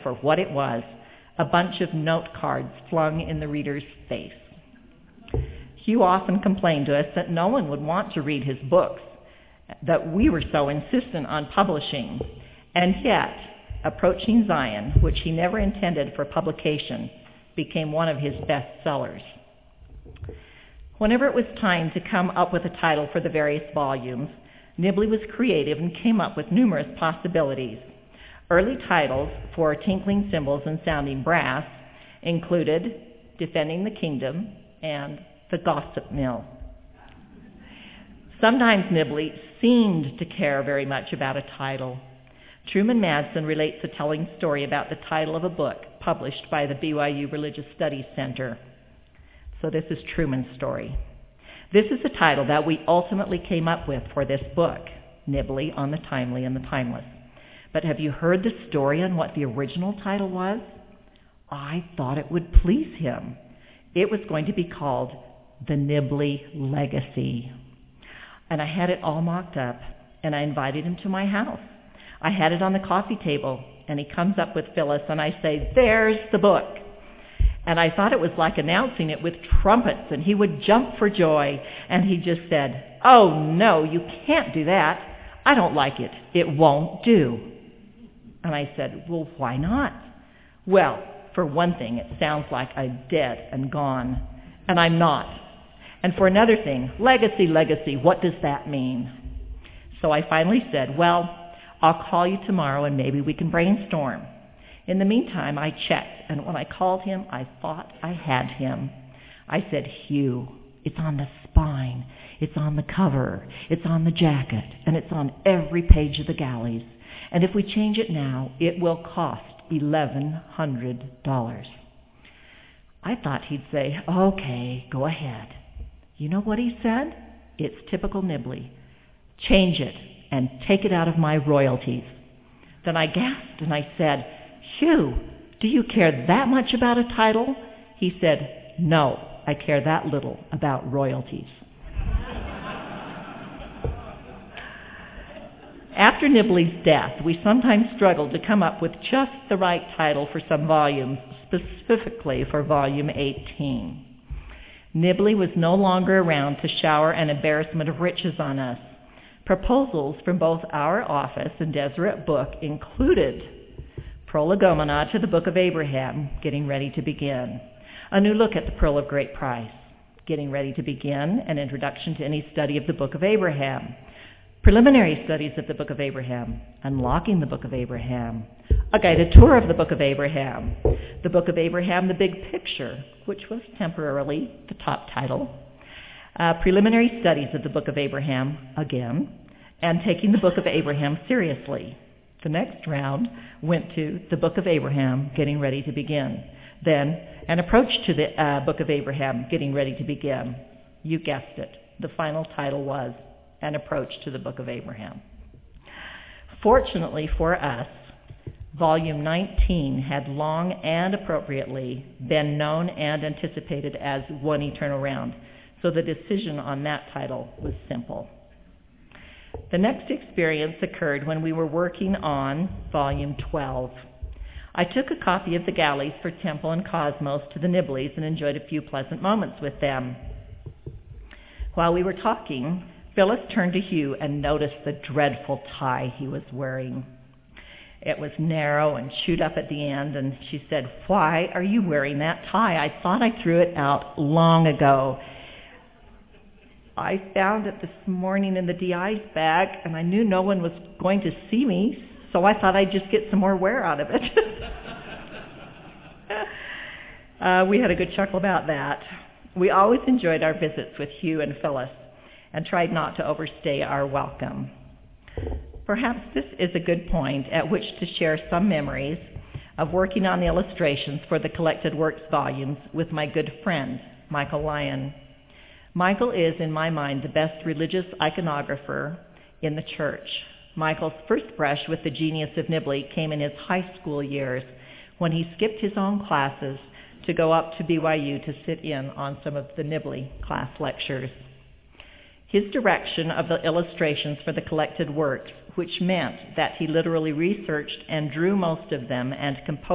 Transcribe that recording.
for what it was, a bunch of note cards flung in the reader's face. Hugh often complained to us that no one would want to read his books, that we were so insistent on publishing, and yet Approaching Zion, which he never intended for publication, became one of his best sellers. Whenever it was time to come up with a title for the various volumes, Nibley was creative and came up with numerous possibilities. Early titles for Tinkling Cymbals and Sounding Brass included Defending the Kingdom and The Gossip Mill. Sometimes Nibley seemed to care very much about a title. Truman Madsen relates a telling story about the title of a book published by the BYU Religious Studies Center. So this is Truman's story. This is the title that we ultimately came up with for this book, Nibley on the Timely and the Timeless. But have you heard the story on what the original title was? I thought it would please him. It was going to be called The Nibley Legacy. And I had it all mocked up, and I invited him to my house. I had it on the coffee table, and he comes up with Phyllis, and I say, "There's the book." And I thought it was like announcing it with trumpets, and he would jump for joy. And he just said, "Oh, no, you can't do that. I don't like it. It won't do." And I said, "Well, why not?" "Well, for one thing, it sounds like I'm dead and gone, and I'm not. And for another thing, legacy, legacy, what does that mean?" So I finally said, "Well, I'll call you tomorrow and maybe we can brainstorm." In the meantime, I checked, and when I called him, I thought I had him. I said, "Hugh, it's on the spine, it's on the cover, it's on the jacket, and it's on every page of the galleys. And if we change it now, it will cost $1,100. I thought he'd say, "Okay, go ahead." You know what he said? It's typical Nibley. "Change it and take it out of my royalties." Then I gasped and I said, "Hugh, do you care that much about a title?" He said, "No, I care that little about royalties." After Nibley's death, we sometimes struggled to come up with just the right title for some volumes, specifically for volume 18. Nibley was no longer around to shower an embarrassment of riches on us. Proposals from both our office and Deseret Book included Prolegomena to the Book of Abraham, getting ready to begin. A new look at the Pearl of Great Price, getting ready to begin an introduction to any study of the Book of Abraham. Preliminary studies of the Book of Abraham, unlocking the Book of Abraham, a guided tour of the Book of Abraham, the Book of Abraham, the Big Picture, which was temporarily the top title, preliminary studies of the Book of Abraham again, and taking the Book of Abraham seriously. The next round went to the Book of Abraham, getting ready to begin. Then an approach to the Book of Abraham, getting ready to begin. You guessed it. The final title was An Approach to the Book of Abraham. Fortunately for us, Volume 19 had long and appropriately been known and anticipated as One Eternal Round, so the decision on that title was simple. The next experience occurred when we were working on Volume 12. I took a copy of the Galleys for Temple and Cosmos to the Nibleys and enjoyed a few pleasant moments with them. While we were talking, Phyllis turned to Hugh and noticed the dreadful tie he was wearing. It was narrow and chewed up at the end, and she said, "Why are you wearing that tie? I thought I threw it out long ago." "I found it this morning in the DI's bag, and I knew no one was going to see me, so I thought I'd just get some more wear out of it." We had a good chuckle about that. We always enjoyed our visits with Hugh and Phyllis and tried not to overstay our welcome. Perhaps this is a good point at which to share some memories of working on the illustrations for the Collected Works volumes with my good friend, Michael Lyon. Michael is, in my mind, the best religious iconographer in the church. Michael's first brush with the genius of Nibley came in his high school years when he skipped his own classes to go up to BYU to sit in on some of the Nibley class lectures. His direction of the illustrations for the Collected Works, which meant that he literally researched and drew most of them and composed